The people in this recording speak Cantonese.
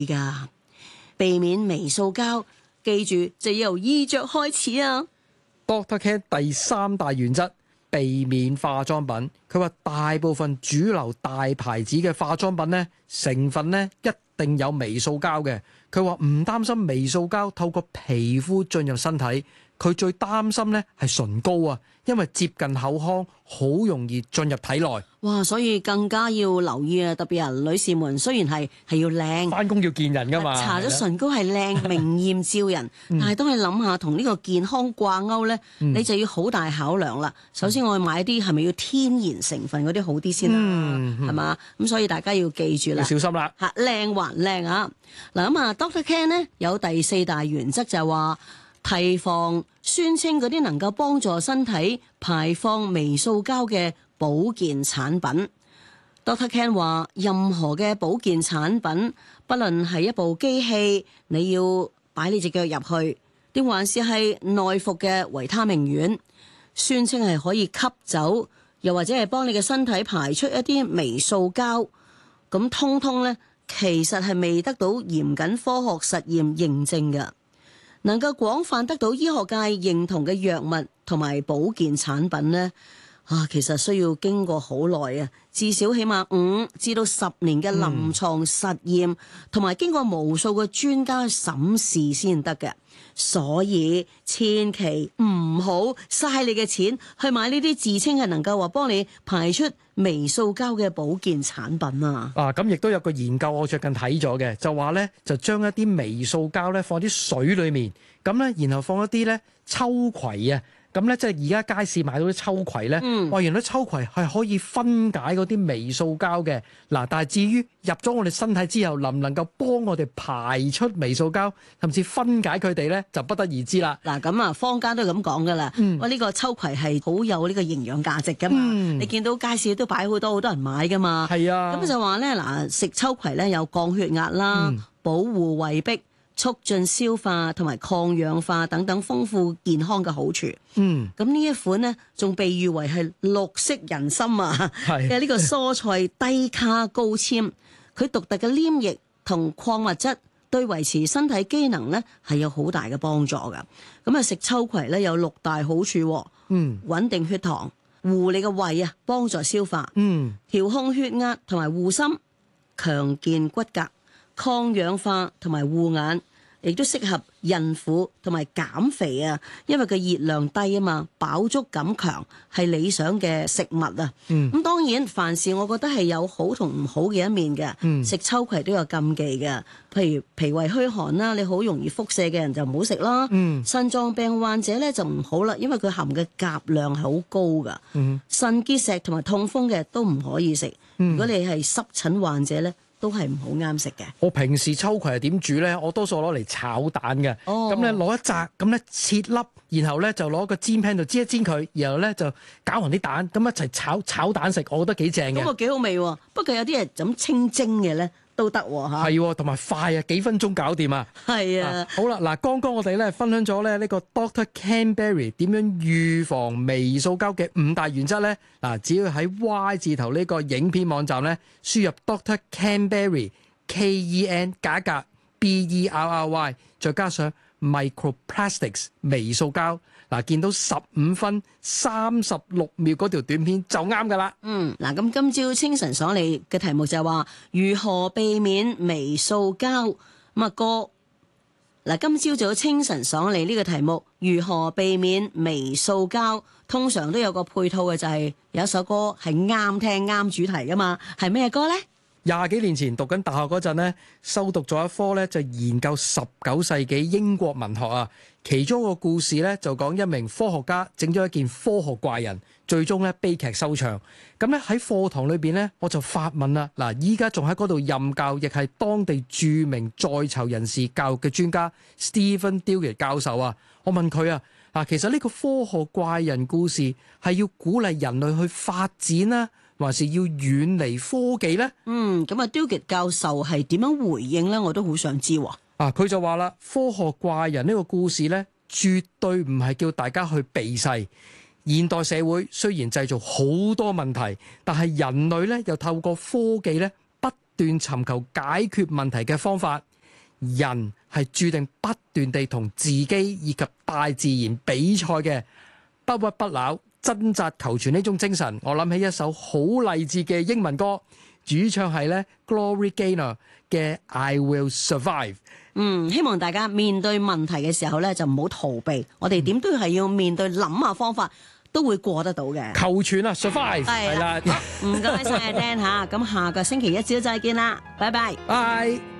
噶。避免微塑膠，記住就要由衣着開始啊。 Dr. Ken 第3大原則，避免化妝品。佢話大部分主流大牌子嘅化妝品呢，成分呢一定有微塑膠嘅。佢話唔擔心微塑膠透過皮膚進入身體，佢最擔心呢係唇膏啊，因為接近口腔，好容易進入體內。 哇！所以更加要留意啊，特別係女士們，雖然係要靚， 返工要見人㗎嘛， 搽咗唇膏係靚，明豔照人。但係當你諗下同呢個健康掛鈎呢，你就要好大考量啦。首先我去買啲係咪要天然成分嗰啲好啲先啦，係嘛？咁所以大家要記住啦， 要小心啦。 嚇，靚還靚啊！嗱咁啊，Dr. Ken 呢有第4大原則就係話，提防宣稱嗰啲能夠幫助身體排放微塑膠嘅保健產品。Dr. Ken 話，任何嘅保健產品，不論係一部機器，你要擺你隻腳入去，定還是係內服嘅維他命丸，宣稱係可以吸走，又或者係幫你嘅身體排出一啲微塑膠，咁通通呢，其實係未得到嚴謹科學實驗認證嘅。能夠廣泛得到醫學界認同嘅藥物同埋保健產品呢，其實需要經過好耐啊，至少起碼5至到10年嘅臨床實驗，同埋經過無數個專家審視先得嘅。所以千祈唔好嘥你嘅錢去買呢啲自稱係能夠話幫你排出微塑膠嘅保健產品啊！ 咁亦都有個研究我最近睇咗嘅，就話咧就將一啲微塑膠咧放啲水裡面，咁咧然後放一啲咧秋葵啊。咁咧，即係而家街市買到啲秋葵咧，原來秋葵係可以分解嗰啲微塑膠嘅。嗱，但係至於入咗我哋身體之後，能唔能夠幫我哋排出微塑膠，甚至分解佢哋咧，就不得而知啦。 嗱，咁啊，坊間都咁講噶啦。呢個秋葵係好有呢個營養價值噶嘛。你見到街市都擺好多人買噶嘛。係啊。咁就話咧，嗱，食秋葵咧有降血壓啦，保護胃壁，促進消化同埋抗氧化等等豐富健康嘅好處。咁呢一款呢，仲被譽為係綠色人參啊嘅呢個蔬菜低卡高纖，佢獨特嘅黏液同礦物質對維持身體機能呢係有好大嘅幫助㗎。咁啊，食秋葵呢有6大好處，穩定血糖、護你嘅胃啊，幫助消化，調控血壓同埋護心，強健骨骼，抗氧化同埋護眼。亦都適合孕婦同埋減肥啊，因為佢熱量低啊嘛，飽足感強，係理想嘅食物啊。咁當然凡事我覺得係有好同唔好嘅一面嘅。食秋葵都有禁忌嘅，譬如脾胃虛寒啦，你好容易腹瀉嘅人就唔好食啦。腎臟病患者咧就唔好啦，因為佢含嘅鉀量係好高噶。腎結石同埋痛風嘅都唔可以食。如果你係濕疹患者咧，都係唔好啱食嘅。我平時秋葵係點煮咧？我多數攞嚟炒蛋嘅。咁咧攞一紮，咁咧切粒，然後咧就攞個煎 pan 度煎一煎佢，然後咧就攪勻啲蛋，咁一齊炒蛋食，我覺得幾正嘅。咁啊幾好味喎！不過有啲人咁清蒸嘅咧都得喎嚇。係，同埋快啊，幾分鐘搞掂啊。係啊。好啦，嗱，剛剛我哋咧分享咗咧呢個 Dr. Ken Berry 點樣預防微塑膠嘅5大原則咧。嗱，只要喺 Y 字頭呢個影片網站咧輸入 Dr. Ken Berry KEN 加一格 BERRY， 再加上 microplastics 微塑膠，嗱，見到15分36秒嗰條短片就啱噶啦。嗱，咁今朝清晨爽利嘅題目就係話如何避免微塑膠。咁啊哥，嗱，今朝早清晨爽利呢個題目如何避免微塑膠，通常都有個配套嘅，就係有一首歌係啱聽啱主題噶嘛，係咩歌呢？20幾年前讀緊大學嗰陣呢，修讀咗一科呢，就研究19世紀英國文學啊。其中一個故事呢，就講一名科學家整咗一件科學怪人，最終呢悲劇收場。咁咧喺課堂裏邊呢，我就發問啦。嗱，依家仲喺嗰度任教，亦係當地著名在囚人士教育嘅專家 Stephen Dewey 教授啊。我問佢啊，嗱，其實呢個科學怪人故事係要鼓勵人類去發展啦，還是要遠離科技呢？咁啊 Dewey 教授係點樣回應呢？我都好想知喎。佢就話啦，科學怪人呢個故事呢，絕對唔係叫大家去避世。現代社會雖然製造好多問題，但係人類呢又透過科技呢不斷尋求解決問題嘅方法。 人係注定不斷地同自己以及大自然比賽嘅，不屈不撓、掙扎求全呢種精神，我諗起一首好勵志嘅英文歌，主唱係咧 Gloria Gaynor 嘅 I Will Survive。 希望大家面對問題嘅時候咧，就唔好逃避，我哋點都係要面對，諗下方法，都會過得到嘅。 求全啊 ，survive 係啦。 唔該晒阿 Dan 嚇，咁下個星期一朝再見啦，拜拜。 拜。